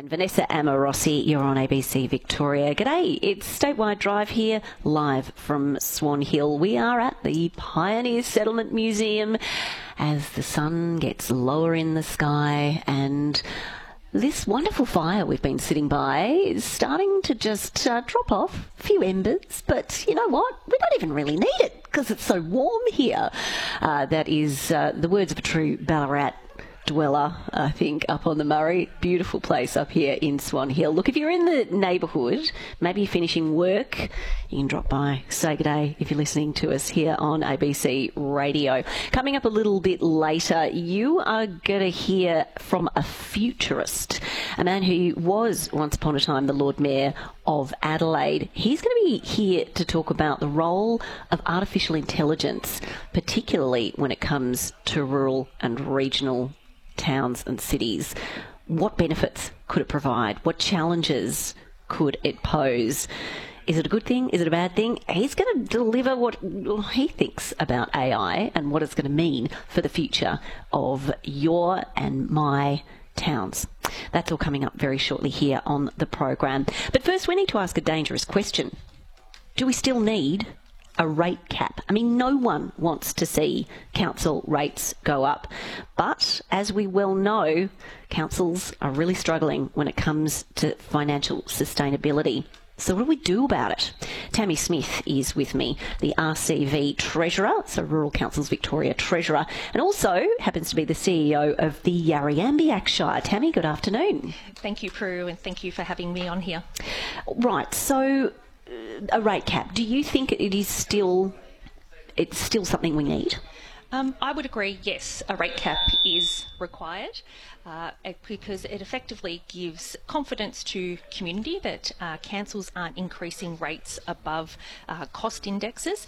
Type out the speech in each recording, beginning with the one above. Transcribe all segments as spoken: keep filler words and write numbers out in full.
nine. Vanessa Amorossi, you're on A B C Victoria. G'day, it's Statewide Drive here, live from Swan Hill. We are at the Pioneer Settlement Museum as the sun gets lower in the sky and this wonderful fire we've been sitting by is starting to just uh, drop off a few embers, but you know what? We don't even really need it because it's so warm here. Uh, that is uh, the words of a true Ballarat dweller, I think, up on the Murray. Beautiful place up here in Swan Hill. Look, if you're in the neighbourhood, maybe you're finishing work, you can drop by, say good day if you're listening to us here on A B C Radio. Coming up a little bit later, you are going to hear from a futurist, a man who was once upon a time the Lord Mayor of Adelaide. He's going to be here to talk about the role of artificial intelligence, particularly when it comes to rural and regional towns and cities. What benefits could it provide? What challenges could it pose? Is it a good thing? Is it a bad thing? He's going to deliver what he thinks about A I and what it's going to mean for the future of your and my towns. That's all coming up very shortly here on the program. But first, we need to ask a dangerous question. Do we still need a rate cap? I mean, no one wants to see council rates go up. But as we well know, councils are really struggling when it comes to financial sustainability. So what do we do about it? Tammy Smith is with me, the R C V Treasurer, so Rural Councils Victoria Treasurer, and also happens to be the C E O of the Yarriambiack Shire. Tammy, good afternoon. Thank you, Prue, and thank you for having me on here. Right, so uh, a rate cap. Do you think it is still, it's still something we need? Um, I would agree, yes, a rate cap is required uh, because it effectively gives confidence to community that uh, councils aren't increasing rates above uh, cost indexes,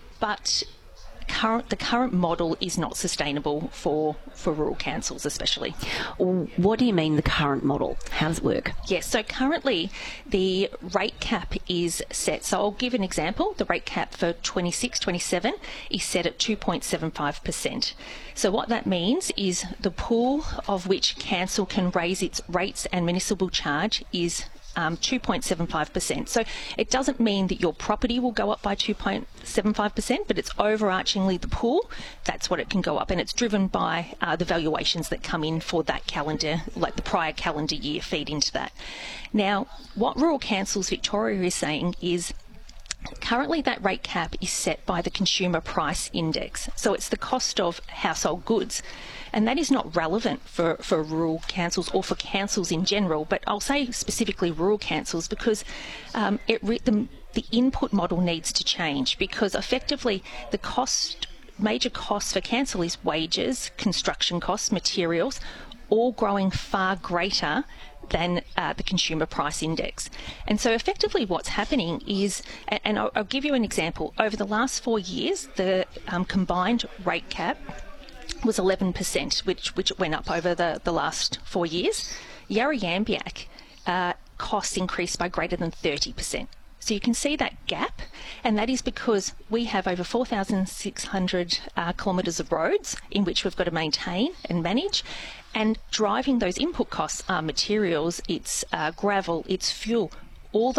but current, the current model is not sustainable for, for rural councils especially. What do you mean the current model? How does it work? Yes, so currently the rate cap is set. So I'll give an example. The rate cap for twenty-six twenty-seven is set at two point seven five percent. So what that means is the pool of which council can raise its rates and municipal charge is Um, two point seven five percent. So it doesn't mean that your property will go up by two point seven five percent, but it's overarchingly the pool. That's what it can go up, and it's driven by uh, the valuations that come in for that calendar, like the prior calendar year, feed into that. Now, what Rural Councils Victoria is saying is currently that rate cap is set by the Consumer Price Index. So it's the cost of household goods. And that is not relevant for, for rural councils or for councils in general, but I'll say specifically rural councils because um, it re- the, the input model needs to change because effectively the cost, major costs for council is wages, construction costs, materials, all growing far greater than uh, the Consumer Price Index. And so effectively what's happening is, and I'll, I'll give you an example, over the last four years, the um, combined rate cap was eleven percent, which which went up over the, the last four years. Yarriambiack uh, costs increased by greater than thirty percent. So you can see that gap, and that is because we have over four thousand six hundred uh, kilometres of roads in which we've got to maintain and manage, and driving those input costs are materials, it's uh, gravel, it's fuel. All